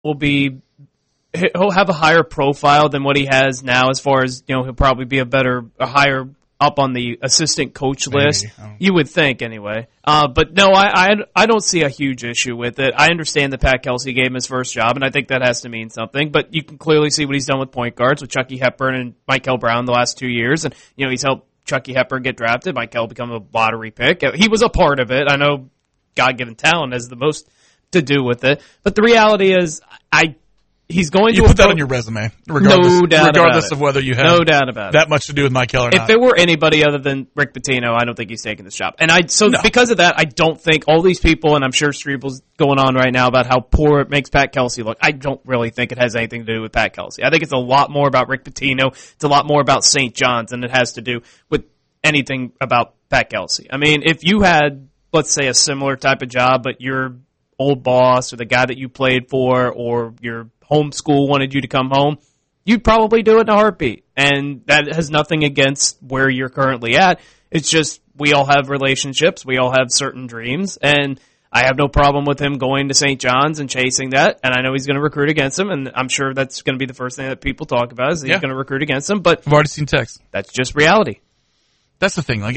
will be, he'll have a higher profile than what he has now, as far as, he'll probably be a higher up on the assistant coach list. You would think, anyway. But no, I don't see a huge issue with it. I understand that Pat Kelsey gave him his first job, and I think that has to mean something. But you can clearly see what he's done with point guards, with Chucky Hepburn and Michael Brown the last 2 years. And, he's helped Chucky Hepburn get drafted. Michael become a lottery pick. He was a part of it. I know God-given talent has the most to do with it. But the reality is, he's going to put that on your resume, regardless of whether you have that much to do with Michael or not. If it were anybody other than Rick Pitino, I don't think he's taking this job. And because of that, I don't think all these people, and I'm sure Strebel's going on right now about how poor it makes Pat Kelsey look. I don't really think it has anything to do with Pat Kelsey. I think it's a lot more about Rick Pitino. It's a lot more about St. John's than it has to do with anything about Pat Kelsey. I mean, if you had, let's say, a similar type of job, but your old boss or the guy that you played for or your home school wanted you to come home, you'd probably do it in a heartbeat. And that has nothing against where you're currently at. It's just we all have relationships. We all have certain dreams. And I have no problem with him going to St. John's and chasing that. And I know he's going to recruit against him. And I'm sure that's going to be the first thing that people talk about is he's going to recruit against him. But I've already seen texts. That's just reality. That's the thing. Like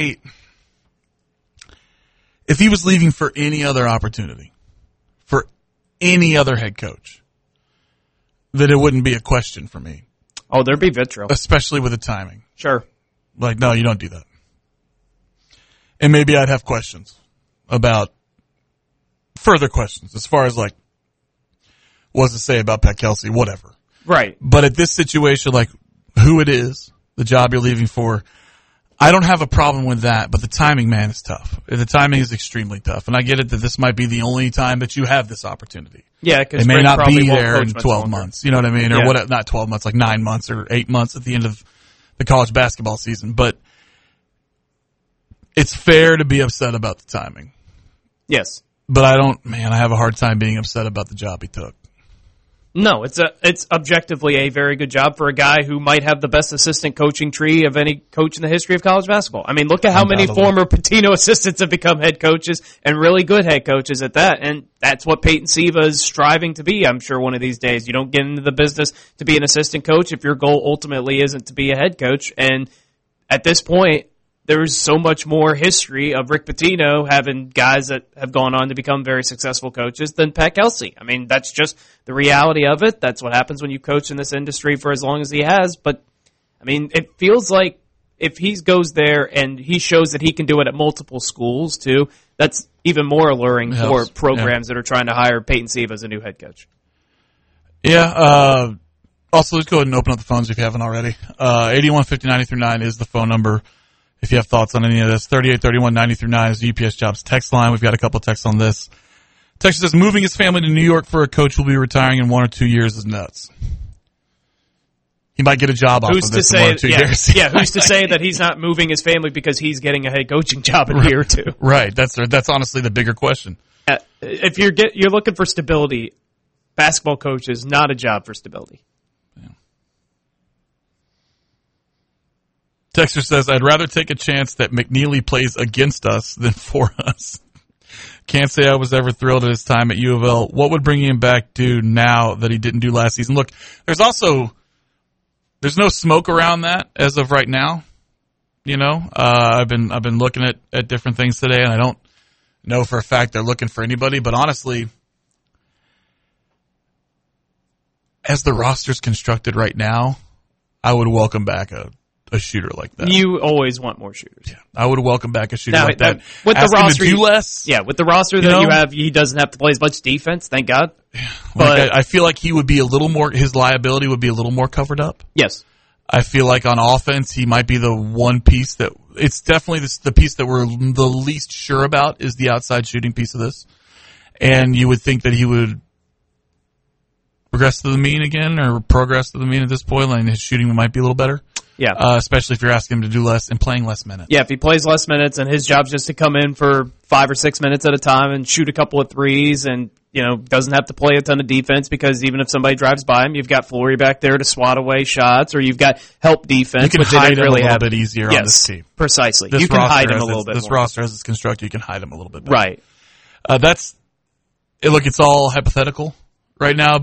if he was leaving for any other opportunity, for any other head coach, that it wouldn't be a question for me. Oh, there'd be vitriol. Especially with the timing. Sure. Like, no, you don't do that. And maybe I'd have questions about, further questions, as far as like, what to say about Pat Kelsey, whatever. Right. But at this situation, like, who it is, the job you're leaving for, I don't have a problem with that, but the timing, man, is tough. The timing is extremely tough. And I get it that this might be the only time that you have this opportunity. Yeah, because it may not be there in 12 months. You know what I mean? Or what? Not 12 months, like 9 months or 8 months at the end of the college basketball season. But it's fair to be upset about the timing. Yes. But I have a hard time being upset about the job he took. No, it's objectively a very good job for a guy who might have the best assistant coaching tree of any coach in the history of college basketball. I mean, look at how many former Pitino assistants have become head coaches, and really good head coaches at that. And that's what Peyton Siva is striving to be, I'm sure, one of these days. You don't get into the business to be an assistant coach if your goal ultimately isn't to be a head coach. And at this point, there's so much more history of Rick Pitino having guys that have gone on to become very successful coaches than Pat Kelsey. I mean, that's just the reality of it. That's what happens when you coach in this industry for as long as he has. But, I mean, it feels like if he goes there and he shows that he can do it at multiple schools, too, that's even more alluring for programs that are trying to hire Peyton Siva as a new head coach. Yeah. Also, let's go ahead and open up the phones if you haven't already. 8150-90-9 is the phone number. If you have thoughts on any of this, 3831-90-9 is the UPS Jobs text line. We've got a couple texts on this. Text says, moving his family to New York for a coach who will be retiring in 1 or 2 years is nuts. He might get a job off of this in 1 or 2 years. Yeah, who's to say that he's not moving his family because he's getting a head coaching job in a year or two? Right. That's honestly the bigger question. If you're looking for stability, basketball coach is not a job for stability. Texter says, I'd rather take a chance that McNeely plays against us than for us. Can't say I was ever thrilled at his time at U of L. What would bring him back do now that he didn't do last season? Look, there's no smoke around that as of right now. You know, I've been looking at different things today, and I don't know for a fact they're looking for anybody, but honestly, as the roster's constructed right now, I would welcome back a shooter like that. You always want more shooters. Yeah, I would welcome back a shooter like that. With the roster, to do less. Yeah, with the roster that you have, he doesn't have to play as much defense. Thank God. Yeah, I feel like he would be a little more. His liability would be a little more covered up. Yes. I feel like on offense, he might be the one piece that it's definitely the piece that we're the least sure about is the outside shooting piece of this. And you would think that he would progress to the mean again or progress to the mean at this point, and his shooting might be a little better. Yeah. Especially if you're asking him to do less and playing less minutes. Yeah, if he plays less minutes and his job's just to come in for 5 or 6 minutes at a time and shoot a couple of threes and, doesn't have to play a ton of defense because even if somebody drives by him, you've got Flory back there to swat away shots or you've got help defense. You can hide him a little bit easier on this team. Precisely. You can hide him a little bit more. This roster as it's constructed, you can hide him a little bit better. Right. Look, it's all hypothetical right now,